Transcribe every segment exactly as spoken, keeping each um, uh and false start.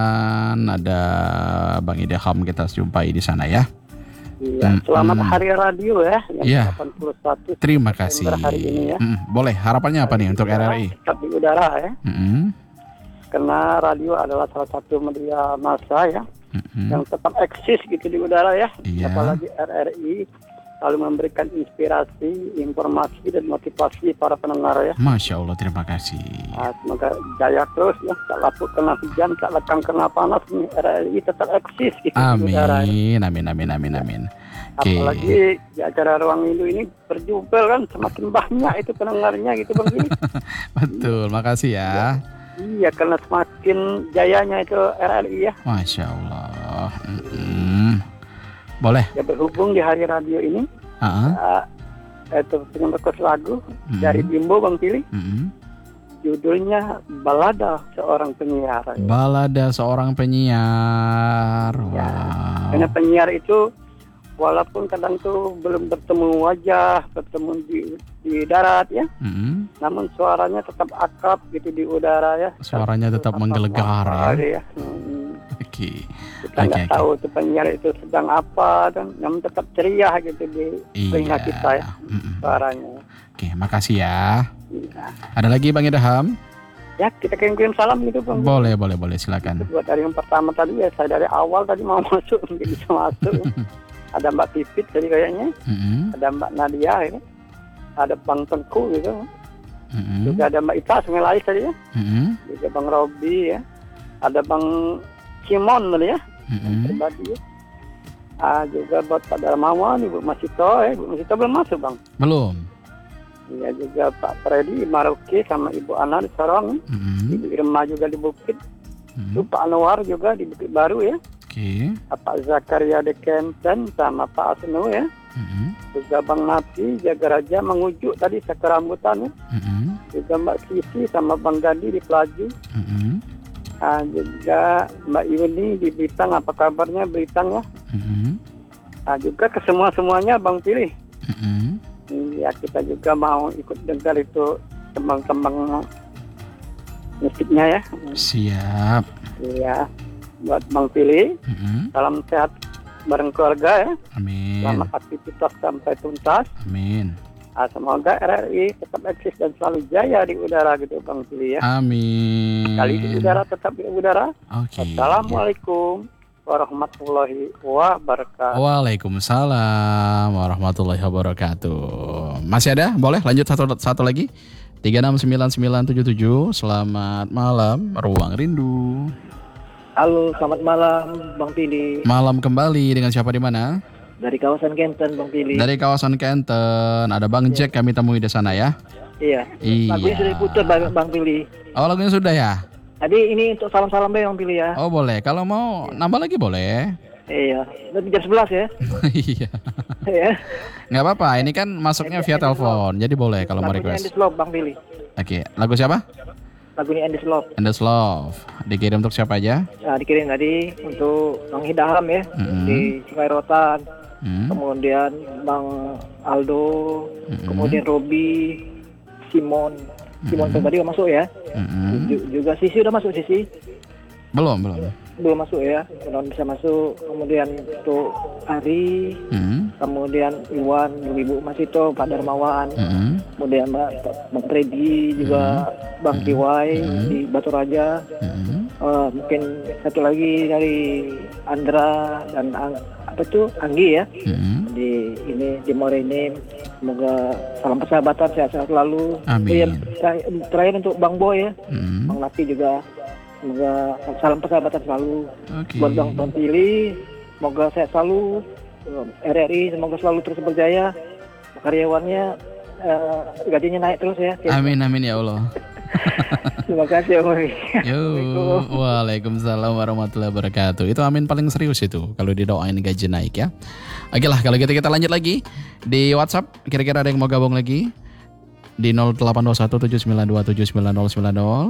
ada Bang Idham kita jumpai di sana ya. Iya, selamat hmm. Hari Radio ya. Iya. delapan puluh satu Terima kasih. Hari ini ya. Hmm, boleh. Harapannya apa nih untuk R R I? Tetap di udara ya. Hmm. Karena radio adalah salah satu media massa ya, hmm. yang tetap eksis gitu di udara ya. Iya. Apalagi R R I selalu memberikan inspirasi, informasi dan motivasi para pendengar ya. Masya Allah, terima kasih. Nah, semoga jaya terus ya. Tak lapuk kena hujan, tak lekang kena panas nih. R R I tetap eksis gitu amin. di udara. Ya. Amin, amin, amin, amin. Okay. Apalagi di acara Ruang Rindu ini berjubel kan, semakin banyak itu pendengarnya gitu Bang Billy. Betul, makasih ya. Iya, karena semakin jayanya itu R R I ya. Masya Allah. Mm-hmm. Boleh. Ya, berhubung di hari radio ini, uh-huh. uh, itu penyembah lagu mm-hmm. dari Bimbo Bang Billy. Mm-hmm. Judulnya Balada Seorang Penyiar. Ya. Balada Seorang Penyiar. Wow. Ya, karena penyiar itu walaupun kadang tuh belum bertemu wajah, bertemu di, di darat ya, mm-hmm. namun suaranya tetap akrab gitu di udara ya. Suaranya tetap menggelegar ya. ya. Hmm. Oke. Kita nggak okay, tahu okay. tuh penyiar itu sedang apa, dan namun tetap ceria gitu di telinga iya. kita ya, mm-hmm. suaranya. Oke, makasih ya. Iya. Ada lagi Bang Idham? Ya, kita kirim-kirim salam gitu Bang. Boleh, boleh, boleh, silakan. Buat dari yang pertama tadi ya, saya dari awal tadi mau masuk, mungkin bisa masuk. Ada Mbak Pipit tadi kayaknya, mm-hmm. ada Mbak Nadia ya, ada Bang Tengku gitu, mm-hmm. juga ada Mbak Ita Sungai Lais tadi ya, mm-hmm. juga Bang Robi ya, ada Bang Simon tadi ya, mm-hmm. pribadi ya, ah, juga buat Pak Darmawan, Ibu Masito ya, Ibu Masito belum masuk Bang. Belum. Iya, juga Pak Freddy Maroki sama Ibu Ana di Sorong, mm-hmm. Ibu Irma juga di Bukit, mm-hmm. Pak Anwar juga di Bukit Baru ya. Okay. Pak Zakaria de Kempten sama Pak Asno ya, mm-hmm. juga Bang Napi Jaga Raja mengujuk tadi sakar rambutan ya, mm-hmm. juga Mbak Sisi sama Bang Gadi di Pelaju, mm-hmm. nah, juga Mbak Yuni di Bintang, apa kabarnya Bintang ya, mm-hmm. nah, juga ke semua semuanya Bang Pilih, mm-hmm. ya kita juga mau ikut dengar itu tembang-tembang musiknya ya. Siap. Iya. Buat Bang Pilih, mm-hmm. salam sehat bareng keluarga ya. Amin. Selamat aktivitas sampai tuntas. Amin. Nah, semoga R R I tetap eksis dan selalu jaya di udara gitu Bang Pilih ya. Amin. Kali di udara tetap di udara. Oke. Okay. Assalamualaikum warahmatullahi wabarakatuh. Waalaikumsalam warahmatullahi wabarakatuh. Masih ada? Boleh lanjut satu satu lagi. tiga enam sembilan sembilan tujuh tujuh. Selamat malam Ruang Rindu. Halo, selamat malam Bang Pili. Malam kembali, dengan siapa di mana? Dari kawasan Kenten Bang Pili. Dari kawasan Kenten, ada Bang ya. Jack kami temui di sana ya. Iya. Iya. Lagunya sudah diputar Bang Pili. Oh, lagunya sudah ya? Tadi ini untuk salam-salam Bang Pili ya. Oh boleh, kalau mau nambah lagi boleh. Iya, nanti jam sebelas ya. Iya. Iya. Nggak apa-apa, ini kan masuknya via telepon, jadi boleh kalau mau request. Lagunya Endless Love Bang Pili. Oke, lagu siapa? Lagu ini Endless Love. Endless Love. Dikirim untuk siapa aja? Nah, dikirim tadi untuk Bang Hidaham ya, mm-hmm. di Sungai Rotan. Mm-hmm. Kemudian Bang Aldo, mm-hmm. kemudian Robi, Simon. Simon mm-hmm. tadi udah masuk ya. Mm-hmm. Juga Sisi udah masuk Sisi? Belum, belum. Belum masuk ya. Belum bisa masuk. Kemudian untuk Ari, mm-hmm. kemudian Iwan, Ibu Masito, Pak Darmawan, mm-hmm. kemudian Mbak Bang Freddy juga, mm-hmm. Bang Kiwai mm-hmm. di Batu Raja, mm-hmm. uh, mungkin satu lagi dari Andra dan Ang- apa tuh Anggi ya, mm-hmm. di ini di Morenim. Semoga salam persahabatan, sehat-sehat selalu. Amin. Terakhir, terakhir untuk Bang Boy ya, mm-hmm. Bang Napi juga. Semoga salam persahabatan selalu. Okay. Buat Bang Tontili, semoga sehat selalu. R R I semoga selalu terus berjaya. Karyawannya uh, gajinya naik terus ya. Amin amin ya Allah. Terima kasih Om. Yo, waalaikumsalam warahmatullahi wabarakatuh. Itu amin paling serius itu kalau didoain gaji naik ya. Oke lah, kalau gitu kita lanjut lagi di WhatsApp. Kira-kira ada yang mau gabung lagi di nol delapan dua satu tujuh sembilan dua tujuh sembilan nol sembilan nol.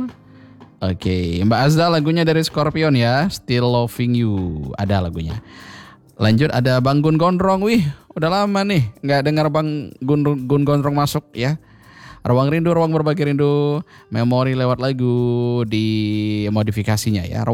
Oke, Mbak Azda lagunya dari Scorpion ya, Still Loving You, ada lagunya. Lanjut ada Bang Gun Gondrong, wih udah lama nih nggak dengar Bang Gun, Gun Gondrong masuk ya. Ruang Rindu, ruang berbagi rindu, memori lewat lagu di modifikasinya ya.